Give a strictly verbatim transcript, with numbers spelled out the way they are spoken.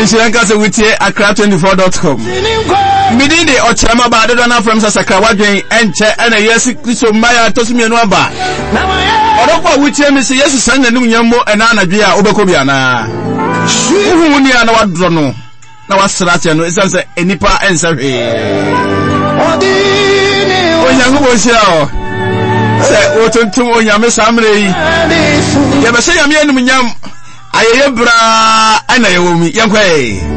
Shiranka se wutie accra twenty-four dot com. Midi de ochama ba de na from Sakra wadwen enche ena Yesu Kristo maya tosumienu aba. Odokwa wutie me se Yesu sanga num nyammo ena anadwe a obekọ bia na. Uhu ni ana wadro no. Na wasrate no isan se enipa ensa hwe. Onyango bo sia o. Se otuntum onyame samre yi. Ye be se yame enum nyam ayeye bra ana ye womi yenkwe.